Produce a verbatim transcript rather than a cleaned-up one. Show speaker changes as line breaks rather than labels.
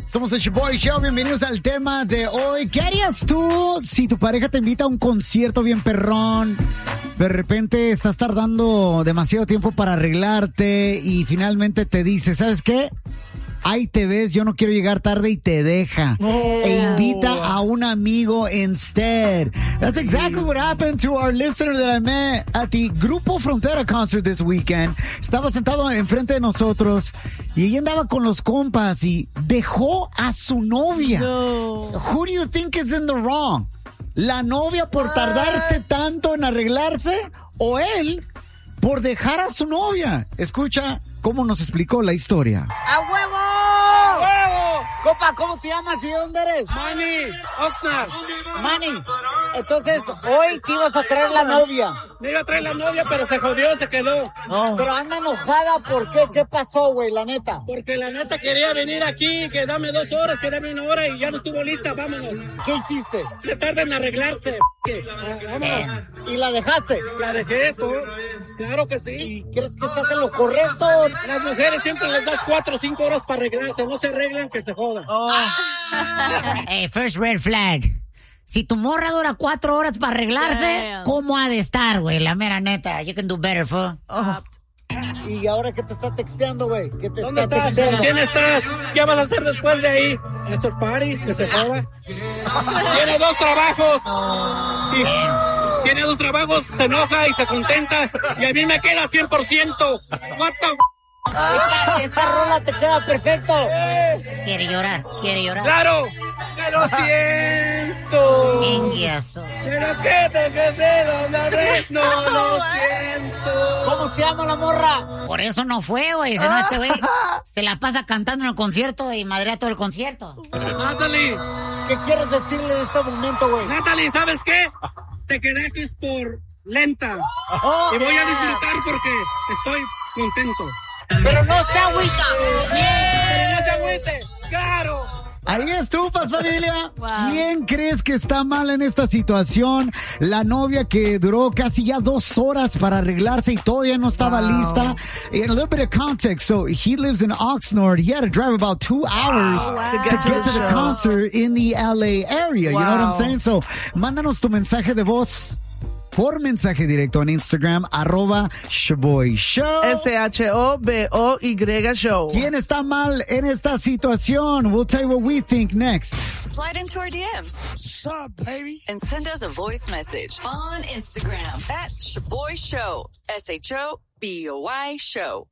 Somos el Shoboy Show, bienvenidos al tema de hoy. ¿Qué harías tú si tu pareja te invita a un concierto bien perrón? De repente estás tardando demasiado tiempo para arreglarte y finalmente te dice, ¿sabes qué? Ahí te ves, yo no quiero llegar tarde y te deja. Oh. E invita a un amigo instead. That's exactly what happened to our listener that I met at the Grupo Frontera concert this weekend. Estaba sentado enfrente de nosotros y ella andaba con los compas y dejó a su novia. No. Who do you think is in the wrong? ¿La novia por tardarse tanto en arreglarse o él por dejar a su novia? Escucha cómo nos explicó la historia.
¡A huevo! ¡A huevo! Copa, ¿cómo te llamas y de dónde eres?
Manny, Oxnard.
Manny, entonces hoy te ibas a traer la novia.
Me iba a traer la novia, pero se jodió, se quedó.
No. Pero anda enojada, ¿por qué? ¿Qué pasó, güey, la neta?
Porque la neta quería venir aquí, que dame dos horas, que dame una hora y ya no estuvo lista, vámonos.
¿Qué hiciste?
Se tarda en arreglarse, ah, vámonos.
¿Y la dejaste?
La dejé, tú. Claro que sí.
¿Y crees que estás en lo correcto?
Las mujeres siempre les das cuatro o cinco horas para arreglarse, no se arreglan, que se jodan.
Oh.
Hey, first red flag. Si tu morra dura cuatro horas para arreglarse, Damn. ¿Cómo ha de estar, güey? La mera neta. You can do better, fool.
Oh. ¿Y ahora qué te está texteando, güey? ¿Qué te
¿Dónde
está
estás?
texteando?
¿Quién estás? ¿Qué vas a hacer después de ahí? Estos party, que se joda. Tiene dos trabajos. Y tiene dos trabajos, se enoja y se contenta. Y a mí me queda cien por ciento. What the f-
Esta, esta rola te queda perfecto.
Eh.
Quiere llorar, quiere llorar.
¡Claro! ¡Que lo siento!
Enguiazo.
¡Pero qué te quedé una vez! ¡No lo siento!
¿Cómo se llama la morra?
Por eso no fue, güey. Si no, este güey se la pasa cantando en el concierto y madrea todo el concierto.
Natalie.
¿Qué quieres decirle en este momento, güey?
Natalie, ¿sabes qué? Te quedaste por lenta.
Oh,
y voy
yeah.
a disfrutar porque estoy contento.
Pero no se agüita.
Pero no se agüite. ¡Claro!
Ahí estufas, familia.
Wow.
¿Quién crees que está mal en esta situación? La novia que duró casi ya dos horas para arreglarse y todavía no estaba wow. lista. And a little bit of context. So he lives in Oxnard. He had to drive about two hours
wow.
to get to, get to the concert in the L A area. Wow. You know what I'm saying? So mándanos tu mensaje de voz por mensaje directo en Instagram, arroba Shoboy Show.
S H O B O Y Show.
¿Quién está mal en esta situación? We'll tell you what we think next.
Slide into our D Ms.
What's up, baby?
And send us a voice message on Instagram at Shoboy Show. S H O B O Y Show.